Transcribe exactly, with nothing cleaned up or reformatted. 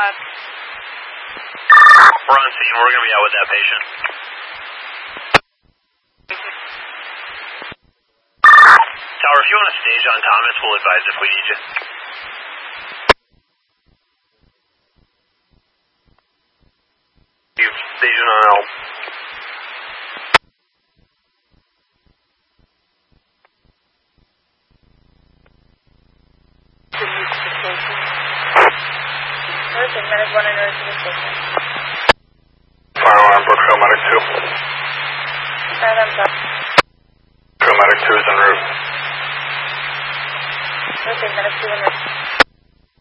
We're on scene. We're going to be out with that patient. Tower, if you want to stage on Thomas, we'll advise if we need you. You've staging on L. Nursing, minus one and nurse to the station.